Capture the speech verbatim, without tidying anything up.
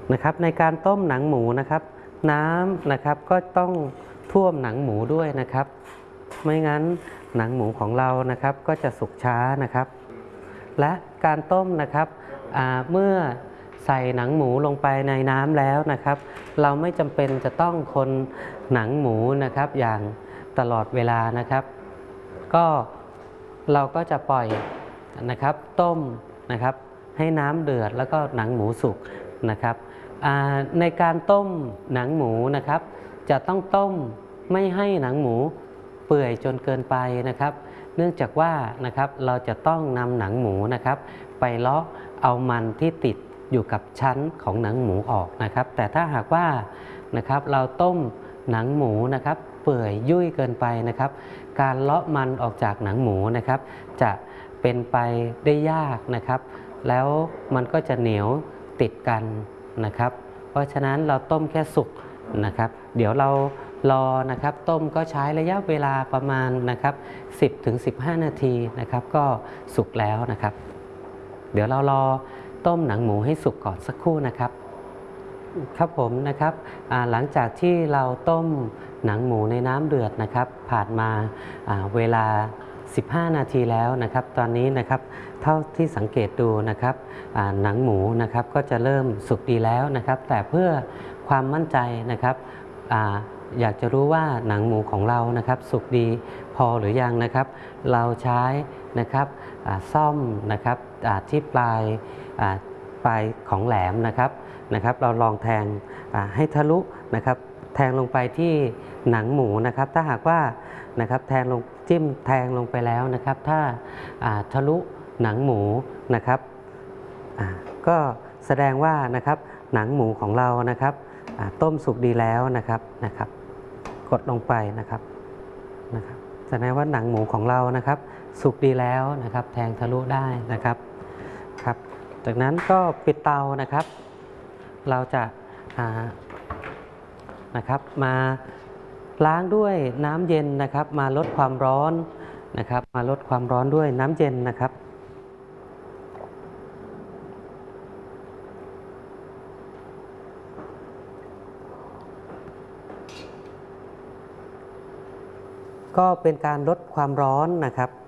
นะครับในการต้มหนังหมูนะครับน้ำนะครับก็ต้องท่วมหนังหมูด้วยนะครับไม่งั้นหนังหมูของเรานะครับก็จะสุกช้านะครับและการต้มนะครับเมื่อใส่หนังหมูลงไปในน้ำแล้วนะครับเราไม่จำเป็นจะต้องคนหนังหมูนะครับอย่างตลอดเวลานะครับก็เราก็จะปล่อยนะครับต้มนะครับให้น้ำเดือดแล้วก็หนังหมูสุกนะครับในการต้มหนังหมูนะครับจะต้องต้มไม่ให้หนังหมูเปื่อยจนเกินไปนะครับเนื่องจากว่านะครับเราจะต้องนำหนังหมูนะครับไปเลาะเอามันที่ติดอยู่กับชั้นของหนังหมูออกนะครับแต่ถ้าหากว่านะครับเราต้มหนังหมูนะครับเปื่อยยุ่ยเกินไปนะครับการเลาะมันออกจากหนังหมูนะครับจะเป็นไปได้ยากนะครับแล้วมันก็จะเหนียวติดกันนะครับเพราะฉะนั้นเราต้มแค่สุกนะครับเดี๋ยวเรารอนะครับต้มก็ใช้ระยะเวลาประมาณนะครับ สิบถึงสิบห้า นาทีนะครับก็สุกแล้วนะครับเดี๋ยวเรารอต้มหนังหมูให้สุกก่อนสักครู่นะครับครับผมนะครับหลังจากที่เราต้มหนังหมูในน้ำเดือดนะครับผ่านมาเวลาสิบห้า นาทีแล้วนะครับตอนนี้นะครับเท่าที่สังเกตดูนะครับหนังหมูนะครับก็จะเริ่มสุกดีแล้วนะครับแต่เพื่อความมั่นใจนะครับอยากจะรู้ว่าหนังหมูของเรานะครับสุกดีพอหรือยังนะครับเราใช้นะครับซ่อมนะครับที่ปลายปลายของแหลมนะครับนะครับเราลองแทงให้ทะลุนะครับแทงลงไปที่หนังหมูนะครับถ้าหากว่านะครับแทงลงจิ้มแทงลงไปแล้วนะครับถ้าทะลุหนังหมูนะครับก็แสดงว่านะครับหนังหมูของเรานะครับต้มสุกดีแล้วนะครับนะครับกดลงไปนะครับนะครับแสดงว่าหนังหมูของเรานะครับสุกดีแล้วนะครับแทงทะลุได้นะครับครับจากนั้นก็ปิดเตานะครับเราจะนะครับมาล้างด้วยน้ำเย็นนะครับมาลดความร้อนนะครับมาลดความร้อนด้วยน้ำเย็นนะครับก็เป็นการลดความร้อนนะครับ